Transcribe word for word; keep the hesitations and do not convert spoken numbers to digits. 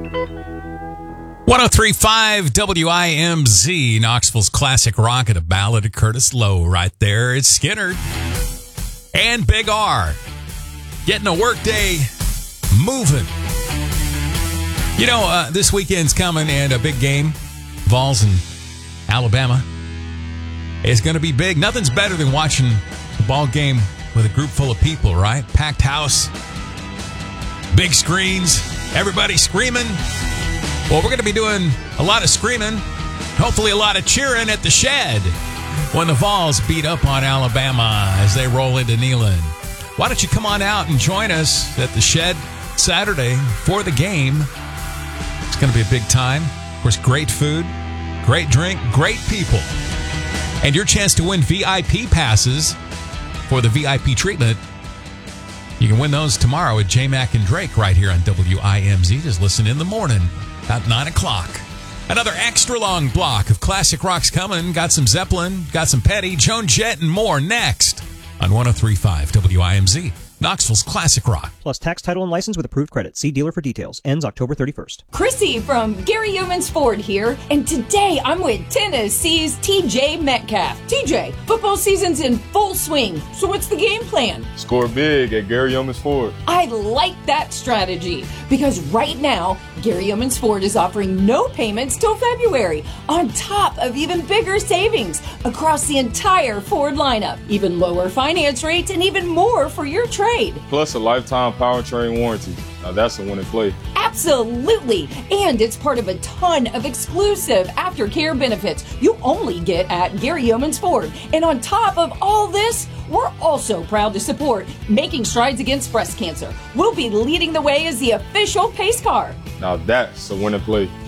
one oh three point five W I M Z, Knoxville's classic rocket, a ballad of Curtis Lowe right there. It's Skinner and Big R getting a workday moving. You know, uh, this weekend's coming and a big game, Vols and Alabama. It's going to be big. Nothing's better than watching a ball game with a group full of people, right? Packed house, big screens, everybody screaming. Well, we're going to be doing a lot of screaming, hopefully a lot of cheering at the Shed when the Vols beat up on Alabama as they roll into Neyland. Why don't you come on out and join us at the Shed Saturday for the game? It's going to be a big time. Of course, great food, great drink, great people. And your chance to win V I P passes for the V I P treatment. You can win those tomorrow at J Mac and Drake right here on W I M Z. Just listen in the morning at nine o'clock. Another extra long block of classic rocks coming. Got some Zeppelin, got some Petty, Joan Jett, and more next on one oh three point five W I M Z, Knoxville's classic rock. Plus tax, title, and license with approved credit. See dealer for details. Ends October thirty-first. Chrissy from Gary Yeomans Ford here, and today I'm with Tennessee's T J Metcalf. T J, football season's in full swing, so what's the game plan? Score big at Gary Yeomans Ford. I like that strategy, because right now, Gary Yeomans Ford is offering no payments till February, on top of even bigger savings across the entire Ford lineup, even lower finance rates, and even more for your trade. Plus a lifetime powertrain warranty. Now that's a winning play. Absolutely. And it's part of a ton of exclusive aftercare benefits you only get at Gary Yeomans Ford. And on top of all this, we're also proud to support Making Strides Against Breast Cancer. We'll be leading the way as the official pace car. Now that's a winning play.